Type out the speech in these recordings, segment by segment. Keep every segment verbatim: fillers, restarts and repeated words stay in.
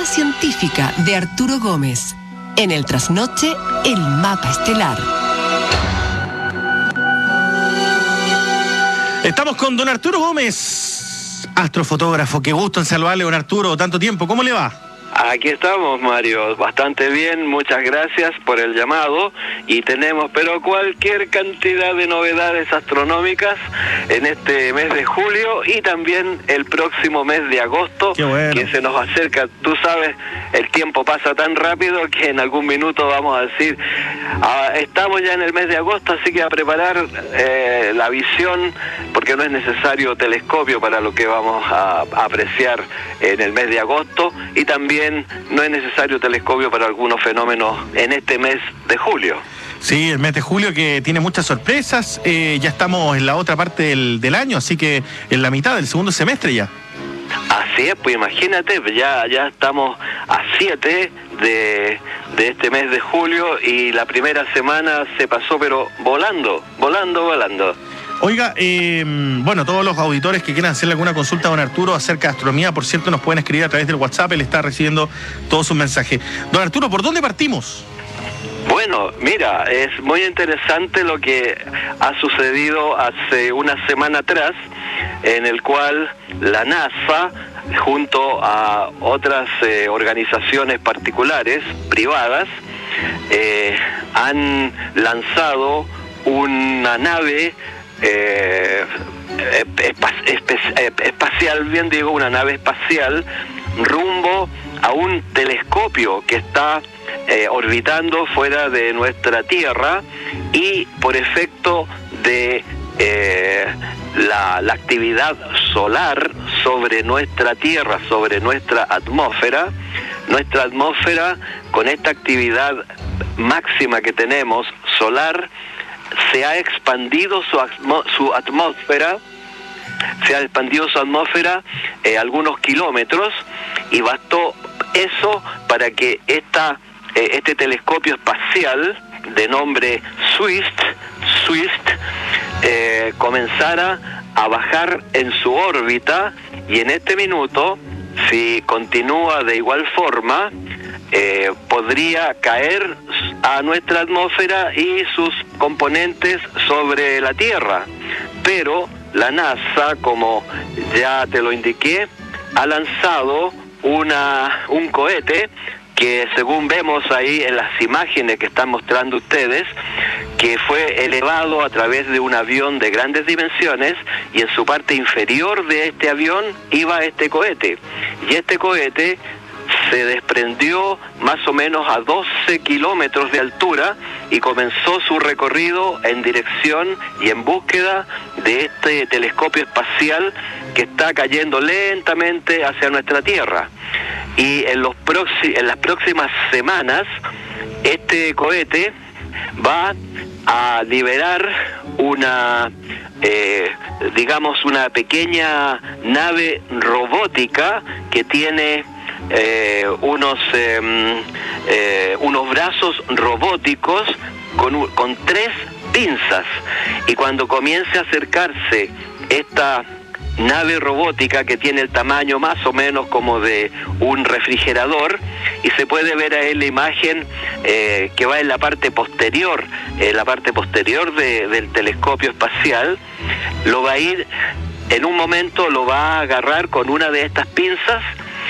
mirada científica de Arturo Gómez. En el trasnoche, el mapa estelar. Estamos con don Arturo Gómez, astrofotógrafo. Qué gusto en saludarle, don Arturo. Tanto tiempo, ¿cómo le va? Aquí estamos, Mario, bastante bien, muchas gracias por el llamado y tenemos pero cualquier cantidad de novedades astronómicas en este mes de julio y también el próximo mes de agosto. Qué bueno. Que se nos acerca. Tú sabes, el tiempo pasa tan rápido que en algún minuto vamos a decir, ah, estamos ya en el mes de agosto, así que a preparar eh, la visión, porque no es necesario telescopio para lo que vamos a, a apreciar en el mes de agosto, y también no es necesario telescopio para algunos fenómenos en este mes de julio. Sí, el mes de julio que tiene muchas sorpresas. Eh, ya estamos en la otra parte del, del año, así que en la mitad del segundo semestre ya. Así es, pues imagínate, ya, ya estamos a siete de, de este mes de julio y la primera semana se pasó pero volando, volando, volando. Oiga, eh, bueno, todos los auditores que quieran hacerle alguna consulta a don Arturo acerca de astronomía, por cierto, nos pueden escribir a través del WhatsApp, él está recibiendo todos sus mensajes. Don Arturo, ¿por dónde partimos? Bueno, mira, es muy interesante lo que ha sucedido hace una semana atrás, en el cual la NASA, junto a otras eh, organizaciones particulares, privadas, eh, han lanzado una nave Eh, espacial, bien digo, una nave espacial rumbo a un telescopio que está eh, orbitando fuera de nuestra Tierra y por efecto de eh, la, la actividad solar sobre nuestra Tierra, sobre nuestra atmósfera, nuestra atmósfera con esta actividad máxima que tenemos solar, se ha expandido su, atmo, su atmósfera, se ha expandido su atmósfera eh, algunos kilómetros y bastó eso para que esta, eh, este telescopio espacial de nombre SWIFT, SWIFT eh, comenzara a bajar en su órbita y en este minuto, si continúa de igual forma, Eh, podría caer a nuestra atmósfera y sus componentes sobre la Tierra. Pero la NASA, como ya te lo indiqué, ha lanzado una, un cohete que, según vemos ahí en las imágenes que están mostrando ustedes, que fue elevado a través de un avión de grandes dimensiones y en su parte inferior de este avión iba este cohete. Y este cohete se desprendió más o menos a doce kilómetros de altura y comenzó su recorrido en dirección y en búsqueda de este telescopio espacial que está cayendo lentamente hacia nuestra Tierra. Y en, los proxi- en las próximas semanas este cohete va a liberar una, eh, digamos, una pequeña nave robótica que tiene Eh, unos eh, eh, unos brazos robóticos con, con tres pinzas, y cuando comience a acercarse esta nave robótica, que tiene el tamaño más o menos como de un refrigerador, y se puede ver ahí la imagen eh, que va en la parte posterior, en la parte posterior de, del telescopio espacial, lo va a ir, en un momento lo va a agarrar con una de estas pinzas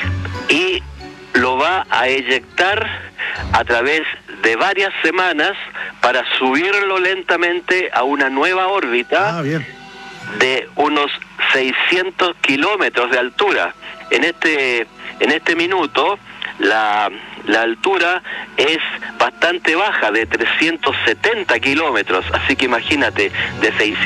y lo va a eyectar a través de varias semanas para subirlo lentamente a una nueva órbita ah, bien. de unos seiscientos kilómetros de altura. En este, en este minuto la, la altura es bastante baja, de trescientos setenta kilómetros, así que imagínate, de seiscientos